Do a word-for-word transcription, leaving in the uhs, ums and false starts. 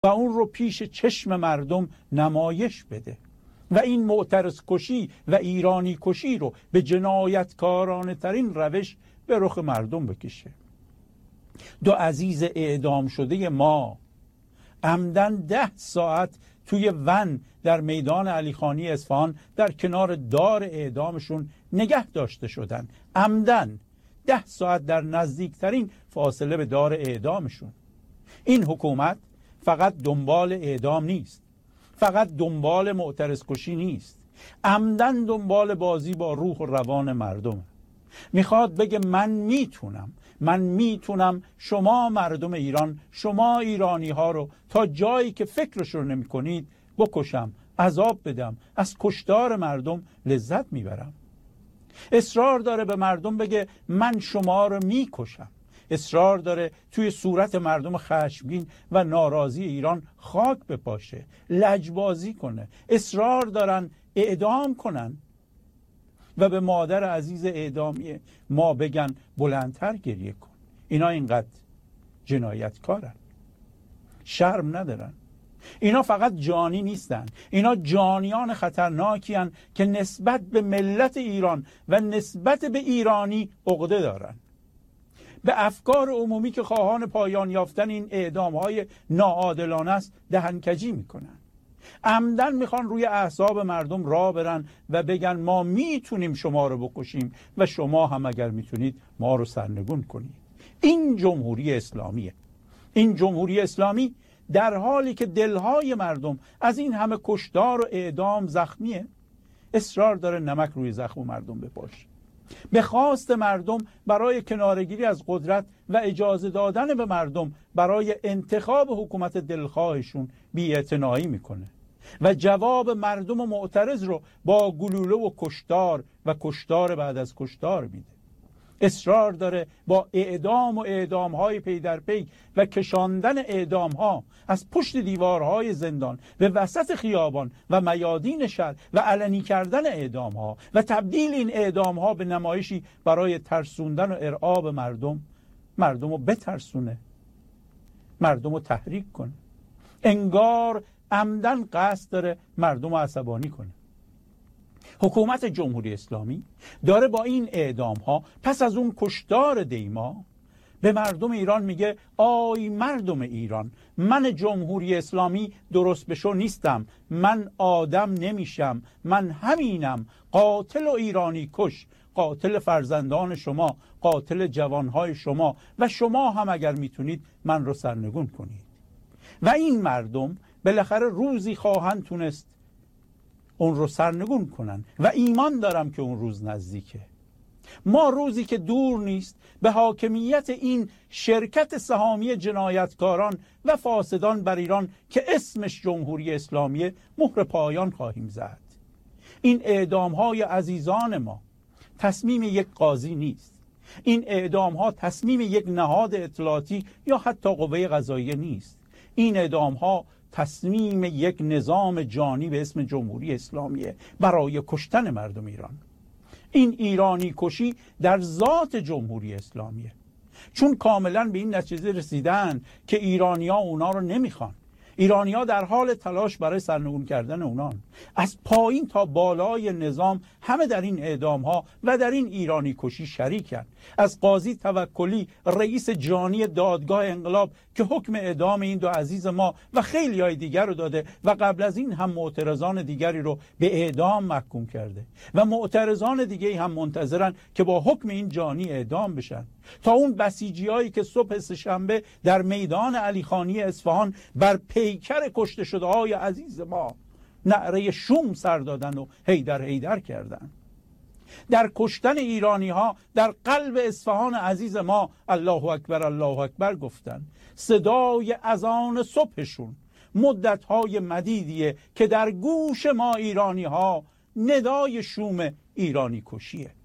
و اون رو پیش چشم مردم نمایش بده و این معترض کشی و ایرانی کشی رو به جنایتکارانه ترین روش به رخ مردم بکشه. دو عزیز اعدام شده ما عمدن ده ساعت توی ون در میدان علیخانی اصفهان در کنار دار اعدامشون نگه داشته شدن، عمدن ده ساعت در نزدیکترین فاصله به دار اعدامشون. این حکومت فقط دنبال اعدام نیست، فقط دنبال معترض کشی نیست، عمدن دنبال بازی با روح و روان مردم. میخواد بگه من میتونم من میتونم شما مردم ایران، شما ایرانی ها رو تا جایی که فکرش رو نمی کنید بکشم، عذاب بدم، از کشتار مردم لذت میبرم. اصرار داره به مردم بگه من شما رو میکشم، اصرار داره توی صورت مردم خشمگین و ناراضی ایران خاک بپاشه، لجبازی کنه، اصرار دارن اعدام کنن و به مادر عزیز اعدامی ما بگن بلندتر گریه کن. اینا اینقدر جنایتکارن، شرم ندارن. اینا فقط جانی نیستن، اینا جانیان خطرناکی هن که نسبت به ملت ایران و نسبت به ایرانی عقده دارن. به افکار عمومی که خواهان پایان یافتن این اعدام‌های ناعادلانه است دهنکجی میکنن. عمدن میخوان روی اعصاب مردم راه برن و بگن ما میتونیم شما رو بکشیم و شما هم اگر میتونید ما رو سرنگون کنید. این جمهوری اسلامیه. این جمهوری اسلامی در حالی که دلهای مردم از این همه کشتار و اعدام زخمیه، اصرار داره نمک روی زخم مردم بپاشه. به خواست مردم برای کنارگیری از قدرت و اجازه دادن به مردم برای انتخاب حکومت دلخواهشون بی‌اعتنایی میکنه و جواب مردم و معترض رو با گلوله و کشتار و کشتار بعد از کشتار میده. اصرار داره با اعدام و اعدام‌های پی در پی و کشاندن اعدام‌ها از پشت دیوارهای زندان به وسط خیابان و میادین شهر و علنی کردن اعدام‌ها و تبدیل این اعدام‌ها به نمایشی برای ترسوندن و ارعاب مردم، مردم رو بترسونه، مردم رو تحریک کنه. انگار عمدن قصد داره مردم رو عصبانی کنه. حکومت جمهوری اسلامی داره با این اعدام ها پس از اون کشتار دیما به مردم ایران میگه آی مردم ایران، من جمهوری اسلامی درست بشو نیستم، من آدم نمیشم، من همینم، قاتل و ایرانی کش، قاتل فرزندان شما، قاتل جوانهای شما و شما هم اگر میتونید من رو سرنگون کنید. و این مردم بالاخره روزی خواهند تونست اون رو سرنگون کنن و ایمان دارم که اون روز نزدیکه. ما روزی که دور نیست به حاکمیت این شرکت سهامی جنایتکاران و فاسدان بر ایران که اسمش جمهوری اسلامیه مهر پایان خواهیم زد. این اعدام‌های عزیزان ما تصمیم یک قاضی نیست. این اعدام‌ها تصمیم یک نهاد اطلاعاتی یا حتی قوه قضاییه نیست. این اعدام‌ها تصمیم یک نظام جانی به اسم جمهوری اسلامیه برای کشتن مردم ایران. این ایرانی کشی در ذات جمهوری اسلامیه، چون کاملا به این نتیجه رسیدن که ایرانی‌ها اونا رو نمیخوان. ایرانی‌ها در حال تلاش برای سرنگون کردن اونان. از پایین تا بالای نظام همه در این اعدام‌ها و در این ایرانی کشی شریکن. از قاضی توکلی رئیس جانی دادگاه انقلاب که حکم اعدام این دو عزیز ما و خیلی های دیگر رو داده و قبل از این هم معترضان دیگری رو به اعدام محکوم کرده و معترضان دیگری هم منتظرن که با حکم این جانی اعدام بشن، تا اون بسیجیایی که صبح سه‌شنبه در میدان علیخانی اصفهان بر پیکر کشته شده های عزیز ما نعره شوم سر دادن و هیدر هیدر کردن. در کشتن ایرانی ها در قلب اصفهان عزیز ما الله اکبر الله اکبر گفتن. صدای اذان صبحشون مدت های مدیدیه که در گوش ما ایرانی ها ندای شوم ایرانی کشیه.